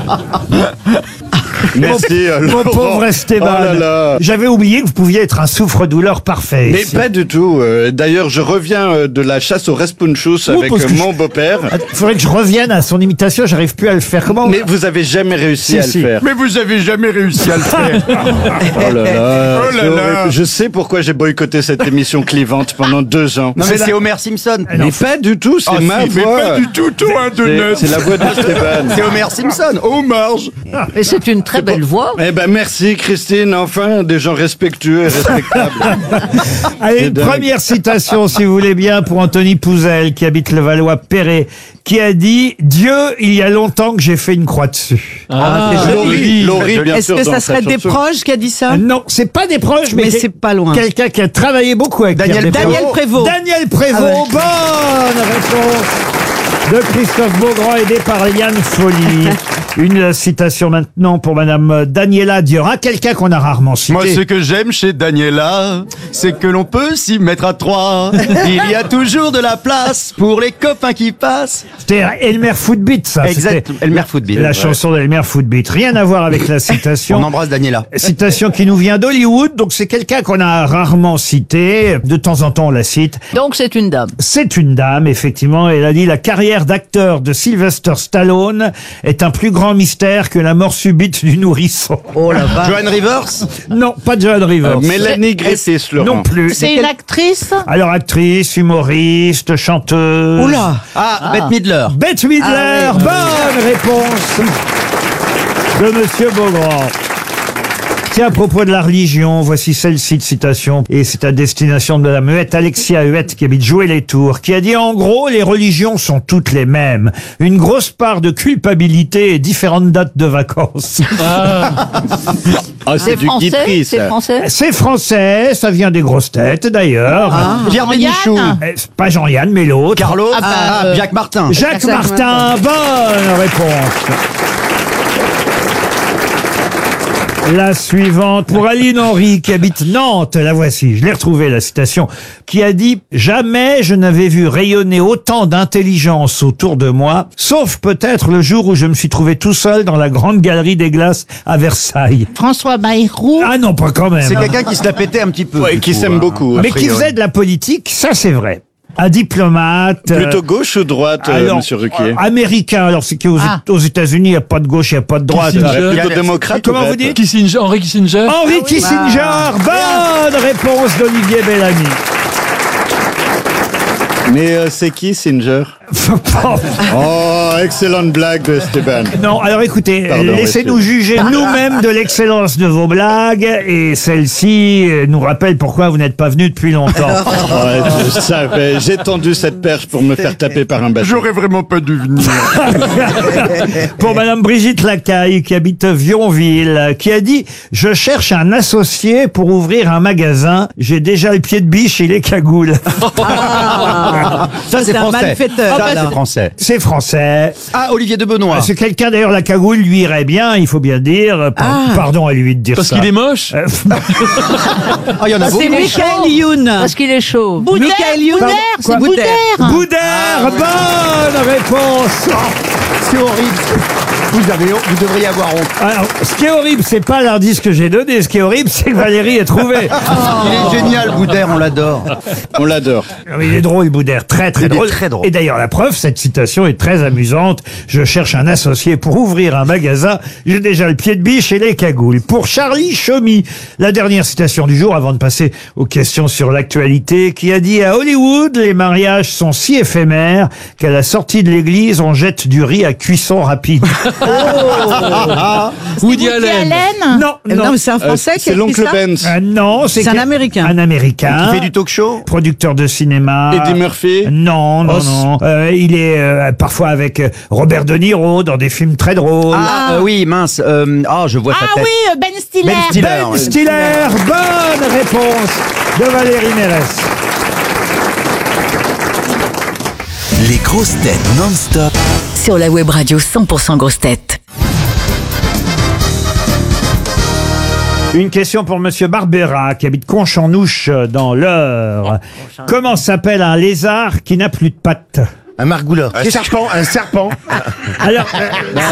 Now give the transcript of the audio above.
Merci, Mon Laurent. pauvre Esteban. Oh là là. J'avais oublié que vous pouviez être un souffre-douleur parfait. Mais ici. pas du tout. D'ailleurs, je reviens de la chasse au respunchus avec parce que mon beau-père. Il faudrait que je revienne à son imitation, j'arrive plus à le faire. Comment Mais vous avez jamais réussi Si, à si. le faire. Mais vous avez jamais réussi à le faire. Oh là là. Oh là c'est là. horrible. Je sais pourquoi j'ai boycotté cette émission clivante pendant 2 ans. Non mais c'est Homer Simpson. Mais pas du tout, c'est Ah, ma si, mais voix. pas du tout, toi, de neuf. C'est la voix d'Esteban. C'est Homer Simpson. Oh, marge. Et c'est une très belle voix. Eh ben merci Christine, enfin des gens respectueux et respectables. Allez, C'est une dingue. première citation, si vous voulez bien, pour Anthony Pouzel, qui habite le Valois-Perret, qui a dit « Dieu, il y a longtemps que j'ai fait une croix dessus Laurie, bien Est-ce sûr. que dans ça sa serait des chanson. proches qui a dit ça ?» Non, c'est pas des proches, Mais c'est pas loin. Quelqu'un qui a travaillé beaucoup avec Daniel Pierre Daniel Prévost. Daniel Prévost, Ah bonne réponse de Christophe Beaugrand, aidé par Yann Folly. Une citation maintenant pour Madame Daniela Diorin, quelqu'un qu'on a rarement cité. Moi, ce que j'aime chez Daniela, c'est que l'on peut s'y mettre à 3. Il y a toujours de la place pour les copains qui passent. C'était Elmer Footbeat, ça. Exact. C'était Elmer Footbeat. La Ouais. chanson d'Elmer Footbeat. Rien à voir avec la On citation. embrasse Daniela. Citation qui nous vient d'Hollywood, donc c'est quelqu'un qu'on a rarement cité. De temps en temps, on la cite. Donc c'est une dame. C'est une dame, effectivement. Elle a dit « La carrière d'acteur de Sylvester Stallone est un plus grand mystère que la mort subite du nourrisson. Oh la vache. Joan Rivers. » Non, pas Joan Rivers. Mélanie Griffiths, Laurent. Non plus. C'est une actrice. Alors, actrice, humoriste, chanteuse. Oula. Ah, Bette Midler. Bette Midler, bonne réponse de Monsieur Beaugrand. Tiens, à propos de la religion, voici celle-ci de citation, et c'est à destination de Madame Huette, Alexia Huette, qui habite Joué-les-Tours, qui a dit « En gros, les religions sont toutes les mêmes. Une grosse part de culpabilité et différentes dates de vacances. Ah, c'est du français. Guitry, C'est ça. français. » C'est français, ça vient des grosses têtes d'ailleurs. Pierre Bénichou. C'est pas Jean-Yann, mais l'autre. Carlo. Ah, bah, Jacques Martin. Jacques Jacques Martin, bonne réponse. La suivante pour Aline Henry qui habite Nantes, la voici, je l'ai retrouvée la citation, qui a dit « Jamais je n'avais vu rayonner autant d'intelligence autour de moi, sauf peut-être le jour où je me suis trouvé tout seul dans la grande galerie des glaces à Versailles. François Bayrou. » Ah non, pas quand même. C'est quelqu'un qui se la pétait un petit peu. Ouais, du qui coup, s'aime hein. beaucoup. A Mais qui priori. faisait de la politique, ça c'est vrai. Un diplomate. Plutôt gauche ou droite, alors, Monsieur Ruquier? Américain, alors c'est qu'aux aux États-Unis, il n'y a pas de gauche, il n'y a pas de droite. Kissinger. Plutôt Kissinger. démocrate ou Comment vous verte? dites Kissinger, Henry Kissinger. Henry Kissinger, bonne réponse d'Olivier Bellamy. Mais c'est qui, Singer? Oh, excellente blague de Esteban. Non, alors écoutez, Pardon, laissez-nous monsieur. juger nous-mêmes de l'excellence de vos blagues, et celle-ci nous rappelle pourquoi vous n'êtes pas venu depuis longtemps. Ouais, je savais. J'ai tendu cette perche pour me faire taper par un bateau. J'aurais vraiment pas dû venir. Pour Madame Brigitte Lacaille, qui habite Vionville, qui a dit « Je cherche un associé pour ouvrir un magasin. J'ai déjà le pied de biche et les cagoules. Ça, c'est un français. malfaiteur. Ça, c'est français. » C'est français. Ah, Olivier de Benoît. C'est quelqu'un, d'ailleurs, la cagoule lui irait bien, il faut bien dire. Pardon à lui de dire Parce ça. qu'il est moche. Ah, il y en a C'est beaucoup. Michael Youn. Parce qu'il est chaud. Michael Youn. Quoi C'est Boudère. Boudère, bonne réponse. C'est horrible. Vous devriez avoir honte. Alors, ce qui est horrible, c'est pas l'indice que j'ai donné. Ce qui est horrible, c'est que Valérie ait trouvé. Il est génial, Boudère, on l'adore. On l'adore. Il est drôle, Boudère, très Il est drôle. très drôle. Et d'ailleurs, la preuve, cette citation est très amusante. Je cherche un associé pour ouvrir un magasin. J'ai déjà le pied de biche et les cagoules. Pour Charlie Chomy, la dernière citation du jour, avant de passer aux questions sur l'actualité, qui a dit à Hollywood, les mariages sont si éphémères qu'à la sortie de l'église, on jette du riz à cuisson rapide. Woody Allen. Non, Non, mais c'est un Français qui C'est a écrit l'oncle ça. Benz. non, C'est un Américain. Un Américain. Qui fait du talk show. Producteur de cinéma. Eddie Murphy. Non, non. Il est parfois avec Robert De Niro dans des films très drôles. Oui, mince. Je vois sa Ah tête. oui, Ben Stiller. Ben Stiller. Ben ouais. Stiller, bonne réponse de Valérie Mérès. Les grosses têtes non-stop. Sur la web radio 100% grosses têtes. Une question pour Monsieur Barbera, qui habite Conche-en-Ouche dans l'Eure. Comment s'appelle un lézard qui n'a plus de pattes? Un margoulin. Un serpent. Alors,